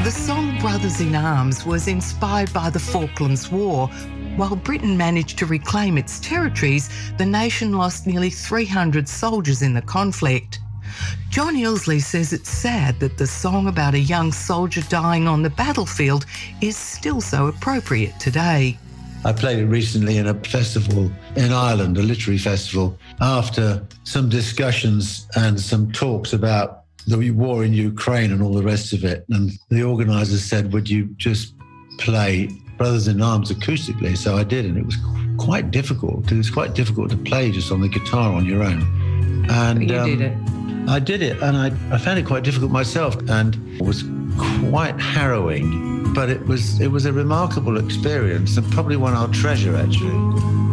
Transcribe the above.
The song Brothers in Arms was inspired by the Falklands War. While Britain managed to reclaim its territories, the nation lost nearly 300 soldiers in the conflict. John Ilsley says it's sad that the song about a young soldier dying on the battlefield is still so appropriate today. I played it recently in a festival in Ireland, a literary festival, after some discussions and some talks about the war in Ukraine and all the rest of it. And the organisers said, would you just play Brothers in Arms acoustically? So I did, and it was quite difficult. It was quite difficult to play just on the guitar on your own. And you did it. I did it, and I found it quite difficult myself, and it was quite harrowing. But it was a remarkable experience, and probably one I'll treasure, actually.